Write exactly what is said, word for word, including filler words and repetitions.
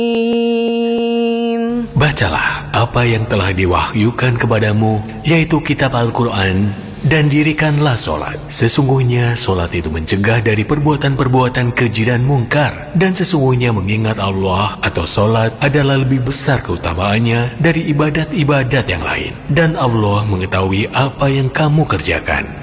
Bacalah apa yang telah diwahyukan kepadamu, yaitu kitab Al-Quran, dan dirikanlah solat. Sesungguhnya solat itu mencegah dari perbuatan-perbuatan keji dan mungkar, dan sesungguhnya mengingat Allah atau solat adalah lebih besar keutamaannya dari ibadat-ibadat yang lain. Dan Allah mengetahui apa yang kamu kerjakan.